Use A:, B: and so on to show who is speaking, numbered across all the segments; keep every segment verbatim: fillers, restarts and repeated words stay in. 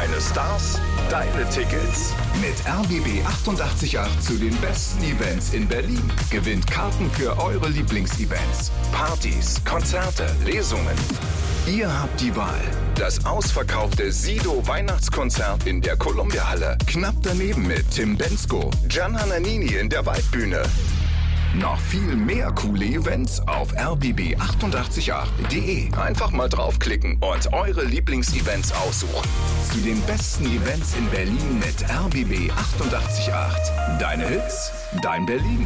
A: Deine Stars, deine Tickets.
B: Mit R B B achtundachtzig Komma acht zu den besten Events in Berlin. Gewinnt Karten für eure Lieblingsevents.
A: Partys, Konzerte, Lesungen.
B: Ihr habt die Wahl.
A: Das ausverkaufte Sido-Weihnachtskonzert in der Columbia-Halle.
B: Knapp daneben mit Tim Bendzko.
A: Gianna Nannini in der Waldbühne.
B: Noch viel mehr coole Events auf r b b achtundachtzig Komma acht punkt d e.
A: Einfach mal draufklicken und eure Lieblingsevents aussuchen.
B: Zu den besten Events in Berlin mit R B B achtundachtzig Komma acht. Deine Hits, dein Berlin.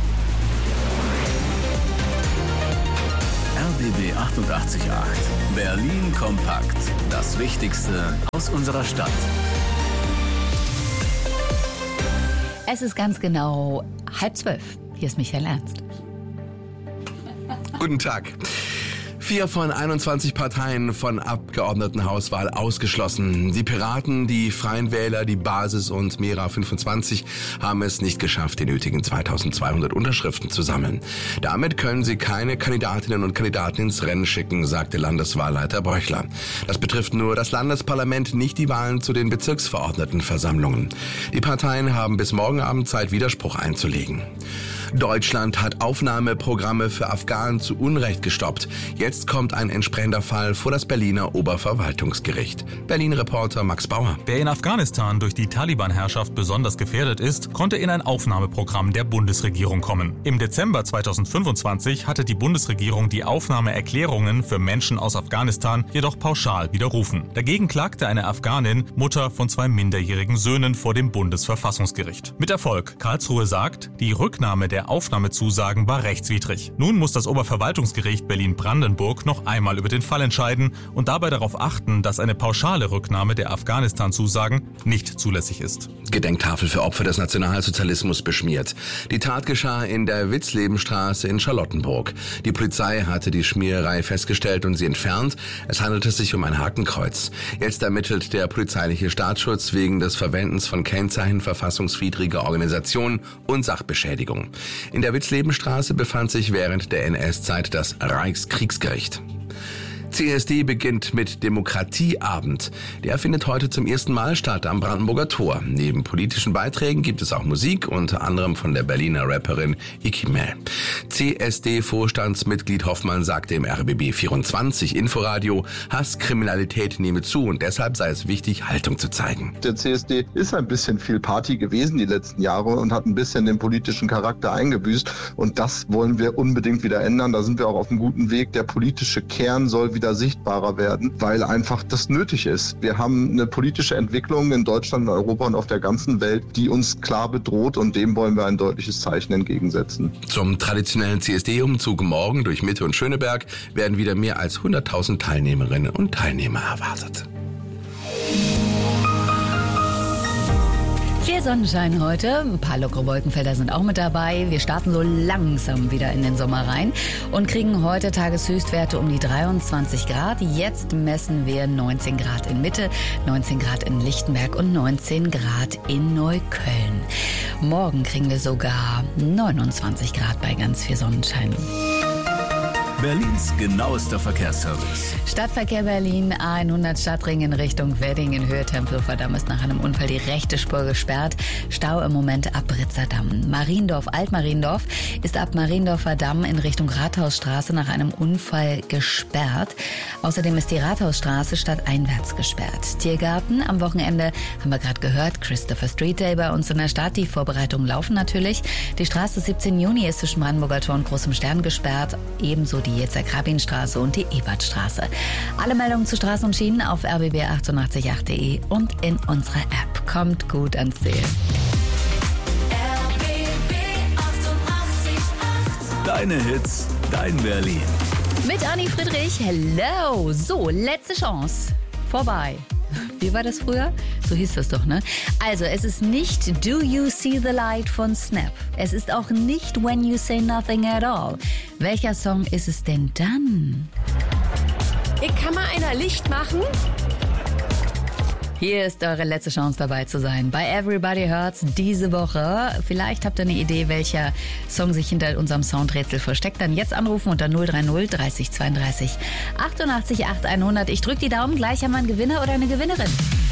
C: R B B achtundachtzig Komma acht. Berlin kompakt. Das Wichtigste aus unserer Stadt.
D: Es ist ganz genau halb zwölf. Hier ist Michael Ernst.
E: Guten Tag. Vier von einundzwanzig Parteien von Abgeordnetenhauswahl ausgeschlossen. Die Piraten, die Freien Wähler, die Basis und Mera fünfundzwanzig haben es nicht geschafft, die nötigen zweitausendzweihundert Unterschriften zu sammeln. Damit können sie keine Kandidatinnen und Kandidaten ins Rennen schicken, sagte Landeswahlleiter Bröchler. Das betrifft nur das Landesparlament, nicht die Wahlen zu den Bezirksverordnetenversammlungen. Die Parteien haben bis morgen Abend Zeit, Widerspruch einzulegen. Deutschland hat Aufnahmeprogramme für Afghanen zu Unrecht gestoppt. Jetzt kommt ein entsprechender Fall vor das Berliner Oberverwaltungsgericht. Berlin-Reporter Max Bauer.
F: Wer in Afghanistan durch die Taliban-Herrschaft besonders gefährdet ist, konnte in ein Aufnahmeprogramm der Bundesregierung kommen. Im Dezember zweitausendfünfundzwanzig hatte die Bundesregierung die Aufnahmeerklärungen für Menschen aus Afghanistan jedoch pauschal widerrufen. Dagegen klagte eine Afghanin, Mutter von zwei minderjährigen Söhnen, vor dem Bundesverfassungsgericht. Mit Erfolg. Karlsruhe sagt, die Rücknahme der Aufnahmezusagen war rechtswidrig. Nun muss das Oberverwaltungsgericht Berlin-Brandenburg noch einmal über den Fall entscheiden und dabei darauf achten, dass eine pauschale Rücknahme der Afghanistan-Zusagen nicht zulässig ist.
E: Gedenktafel für Opfer des Nationalsozialismus beschmiert. Die Tat geschah in der Witzlebenstraße in Charlottenburg. Die Polizei hatte die Schmiererei festgestellt und sie entfernt. Es handelte sich um ein Hakenkreuz. Jetzt ermittelt der polizeiliche Staatsschutz wegen des Verwendens von Kennzeichen verfassungswidriger Organisationen und Sachbeschädigung. In der Witzlebenstraße befand sich während der N S-Zeit das Reichskriegsgericht. C S D beginnt mit Demokratieabend. Der findet heute zum ersten Mal statt am Brandenburger Tor. Neben politischen Beiträgen gibt es auch Musik, unter anderem von der Berliner Rapperin Iki Mel. C S D-Vorstandsmitglied Hoffmann sagte im R B B vierundzwanzig Inforadio, Hasskriminalität nehme zu und deshalb sei es wichtig, Haltung zu zeigen.
G: Der C S D ist ein bisschen viel Party gewesen die letzten Jahre und hat ein bisschen den politischen Charakter eingebüßt. Und das wollen wir unbedingt wieder ändern. Da sind wir auch auf einem guten Weg. Der politische Kern soll wieder sichtbarer werden, weil einfach das nötig ist. Wir haben eine politische Entwicklung in Deutschland, in Europa und auf der ganzen Welt, die uns klar bedroht und dem wollen wir ein deutliches Zeichen entgegensetzen.
E: Zum traditionellen C S D-Umzug morgen durch Mitte und Schöneberg werden wieder mehr als hunderttausend Teilnehmerinnen und Teilnehmer erwartet.
D: Viel Sonnenschein heute, ein paar lockere Wolkenfelder sind auch mit dabei. Wir starten so langsam wieder in den Sommer rein und kriegen heute Tageshöchstwerte um die dreiundzwanzig Grad. Jetzt messen wir neunzehn Grad in Mitte, neunzehn Grad in Lichtenberg und neunzehn Grad in Neukölln. Morgen kriegen wir sogar neunundzwanzig Grad bei ganz viel Sonnenschein.
C: Berlins genauester Verkehrsservice.
D: Stadtverkehr Berlin, A hundert Stadtring in Richtung Wedding in Höhe Tempelhofer Damm ist nach einem Unfall die rechte Spur gesperrt. Stau im Moment ab Britzer Damm. Mariendorf, Altmariendorf ist ab Mariendorfer Damm in Richtung Rathausstraße nach einem Unfall gesperrt. Außerdem ist die Rathausstraße stadteinwärts gesperrt. Tiergarten am Wochenende haben wir gerade gehört. Christopher Street Day bei uns in der Stadt. Die Vorbereitungen laufen natürlich. Die Straße siebzehnten Juni ist zwischen Brandenburger Tor und Großem Stern gesperrt. Ebenso die Jetzer-Krabin-Straße und die Ebertstraße. Alle Meldungen zu Straßen und Schienen auf r b b achtundachtzig Komma acht punkt d e und in unserer App. Kommt gut ans Ziel.
C: R B B achtundachtzig Komma acht. Deine Hits, dein Berlin.
D: Mit Anni Friedrich. Hello. So, letzte Chance. Vorbei. Wie war das früher? So hieß das doch, ne? Also, es ist nicht Do You See the Light von Snap. Es ist auch nicht When You Say Nothing at All. Welcher Song ist es denn dann?
H: Ich kann mal einer Licht machen?
D: Hier ist eure letzte Chance dabei zu sein. Bei Everybody Hurts diese Woche. Vielleicht habt ihr eine Idee, welcher Song sich hinter unserem Soundrätsel versteckt. Dann jetzt anrufen unter null drei null dreißig zweiunddreißig achtundachtzig acht hundert. Ich drücke die Daumen, gleich haben wir einen Gewinner oder eine Gewinnerin.